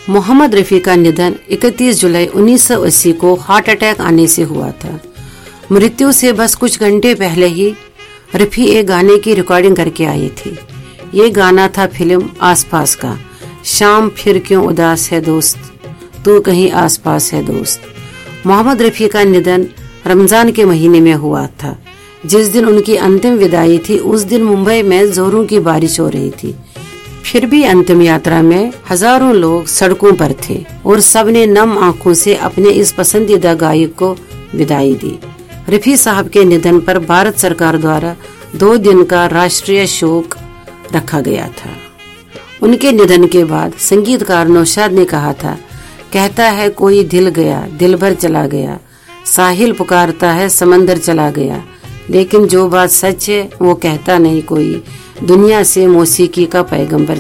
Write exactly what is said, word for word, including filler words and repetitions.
मोहम्मद रफ़ी का निधन इकतीस जुलाई उन्नीस सौ अस्सी को हार्ट अटैक आने से हुआ था। मृत्यु से बस कुछ घंटे पहले ही रफ़ी एक गाने की रिकॉर्डिंग करके आई थी। ये गाना था फिल्म आसपास का, शाम फिर क्यों उदास है दोस्त, तू कहीं आसपास है दोस्त। मोहम्मद रफ़ी का निधन रमजान के महीने में हुआ था। जिस दिन उनकी अंतिम विदाई थी उस दिन मुंबई में जोरों की बारिश हो रही थी। फिर भी अंतिम यात्रा में हजारों लोग सड़कों पर थे और सबने नम आंखों से अपने इस पसंदीदा गायक को विदाई दी। रफ़ी साहब के निधन पर भारत सरकार द्वारा दो दिन का राष्ट्रीय शोक रखा गया था। उनके निधन के बाद संगीतकार नौशाद ने कहा था, कहता है कोई दिल गया, दिल भर चला गया, साहिल पुकारता है समंदर चला गया, लेकिन जो बात सच है वो कहता नहीं कोई, दुनिया से मौसीकी का पैगंबर